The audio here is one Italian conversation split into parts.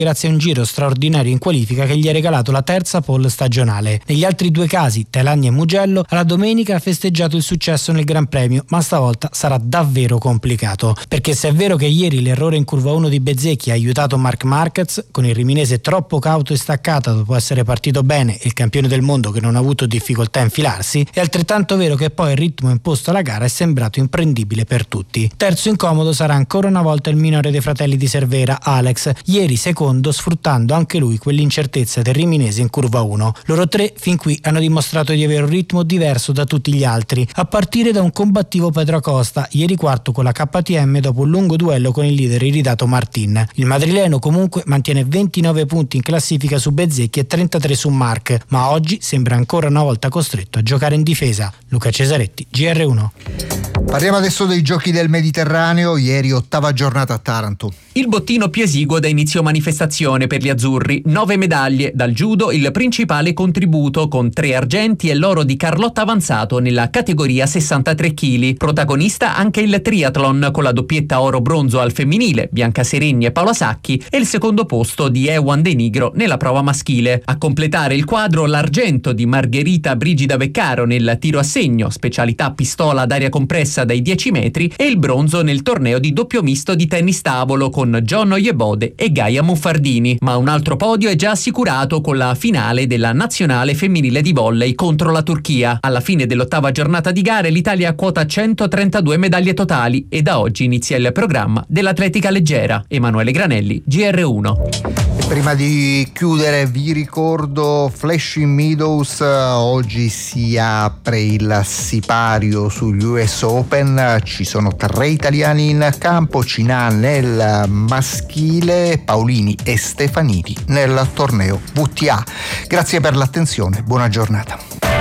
grazie a un giro straordinario in qualifica che gli ha regalato la terza pole stagionale. Negli altri due casi, Thailandia e Mugello, alla domenica ha festeggiato il successo nel Gran Premio, ma stavolta sarà davvero complicato. Perché se è vero che ieri l'errore in curva 1 di Bezzecchi ha aiutato Marc Marquez, con il riminese troppo cauto e staccato dopo essere partito bene e il campione del mondo che non ha avuto difficoltà a infilarsi, è altrettanto vero che poi il ritmo imposto alla gara è sembrato imprendibile per tutti. Terzo incomodo sarà ancora una volta il minore dei fratelli di Cervera, Alex, ieri secondo, sfruttando anche lui quell'incertezza del riminese in curva 1. Loro tre fin qui hanno dimostrato di avere un ritmo diverso da tutti gli altri, a partire da un combattivo Pedro Acosta, ieri quarto con la KTM dopo un lungo duello con il leader iridato Martin. Il madrileno comunque mantiene 29 punti in classifica su Bezzecchi e 33 su Marc, ma oggi sembra ancora una volta costretto a giocare in difesa. Luca Cesaretti, GR1. Parliamo adesso dei Giochi del Mediterraneo, ieri 8ª giornata a Taranto. Il bottino più esiguo da inizio manifestazione per gli azzurri, 9 medaglie, dal judo il principale contributo con 3 argenti e l'oro di Carlotta Avanzato nella categoria 63 kg. Protagonista anche il triathlon con la doppietta oro-bronzo al femminile, Bianca Sereni e Paola Sacchi, e il secondo posto di Ewan De Nigro nella prova maschile. A completare il quadro l'argento di Margherita Brigida Beccaro nel tiro a segno, specialità pistola ad aria compressa dai 10 metri, e il bronzo nel torneo di doppio misto di tennis tavolo con John Oyebode e Gaia Muffardini. Ma un altro podio è già assicurato con la finale della nazionale femminile di volley contro la Turchia. Alla fine dell'8ª giornata di gare l'Italia quota 132 medaglie totali e da oggi inizia il programma dell'atletica leggera. Emanuele Granelli, GR1. E prima di chiudere vi ricordo Flushing Meadows, oggi si apre il sipario sugli US Open, ci sono 3 italiani in campo, Cinà nel maschile, Paolini e Stefanini nel torneo WTA. Grazie per l'attenzione, buona giornata.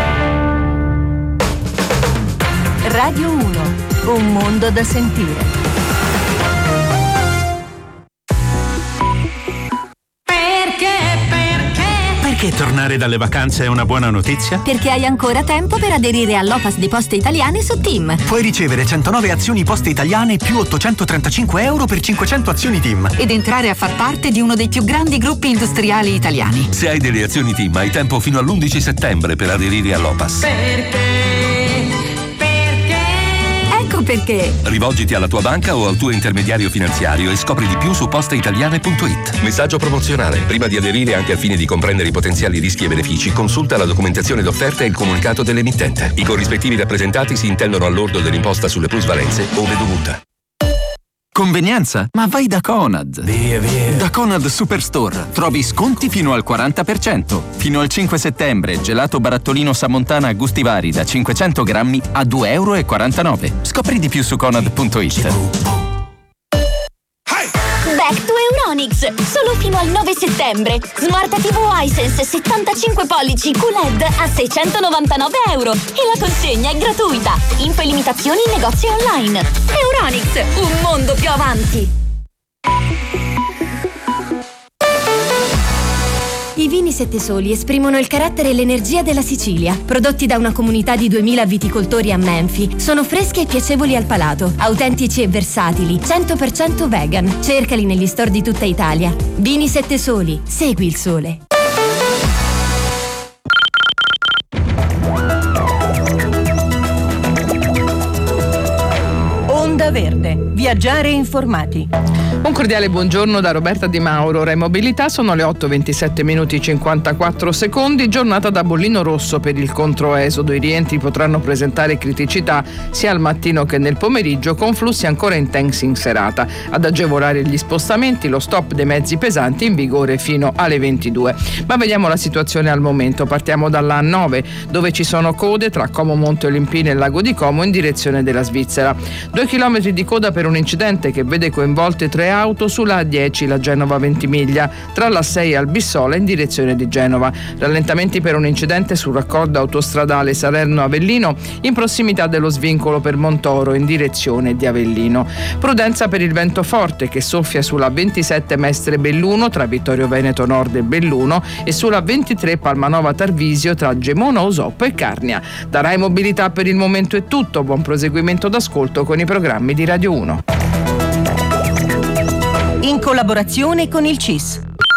Radio 1, un mondo da sentire. Perché tornare dalle vacanze è una buona notizia? Perché hai ancora tempo per aderire all'OPAS di Poste Italiane su TIM. Puoi ricevere 109 azioni Poste Italiane più 835 euro per 500 azioni TIM. Ed entrare a far parte di uno dei più grandi gruppi industriali italiani. Se hai delle azioni TIM hai tempo fino all'11 settembre per aderire all'OPAS. Perché? Rivolgiti alla tua banca o al tuo intermediario finanziario e scopri di più su posteitaliane.it. Messaggio promozionale. Prima di aderire, anche al fine di comprendere i potenziali rischi e benefici, consulta la documentazione d'offerta e il comunicato dell'emittente. I corrispettivi rappresentati si intendono al lordo dell'imposta sulle plusvalenze ove dovuta. Convenienza? Ma vai da Conad. Via. Da Conad Superstore trovi sconti fino al 40%. Fino al 5 settembre, gelato barattolino Samontana a gusti vari da 500 grammi a €2,49. Scopri di più su conad.it. Back to Euronics, solo fino al 9 settembre. Smart TV Hisense 75 pollici QLED a €699 e la consegna è gratuita. Info e limitazioni in negozi online. Euronics, un mondo più avanti. I vini Sette Soli esprimono il carattere e l'energia della Sicilia. Prodotti da una comunità di 2000 viticoltori a Menfi, sono freschi e piacevoli al palato, autentici e versatili, 100% vegan. Cercali negli store di tutta Italia. Vini Sette Soli, segui il sole. Onda Verde, viaggiare informati. Un cordiale buongiorno da Roberta Di Mauro. Re Mobilità, sono le 8:27 minuti 54 secondi. Giornata da bollino rosso per il controesodo. I rientri potranno presentare criticità sia al mattino che nel pomeriggio, con flussi ancora intensi in serata. Ad agevolare gli spostamenti lo stop dei mezzi pesanti in vigore fino alle 22. Ma vediamo la situazione al momento. Partiamo dalla A9, dove ci sono code tra Como Monte Olimpino e Lago di Como in direzione della Svizzera. 2 chilometri di coda per un incidente che vede coinvolte 3 auto sulla A10, la Genova-Ventimiglia, tra la 6 e Albissola in direzione di Genova. Rallentamenti per un incidente sul raccordo autostradale Salerno-Avellino in prossimità dello svincolo per Montoro in direzione di Avellino. Prudenza per il vento forte che soffia sulla 27 Mestre-Belluno tra Vittorio Veneto Nord e Belluno e sulla 23 Palmanova-Tarvisio tra Gemona, Osoppo e Carnia. Da Rai Mobilità per il momento è tutto. Buon proseguimento d'ascolto con i programmi di Radio 1. In collaborazione con il CIS.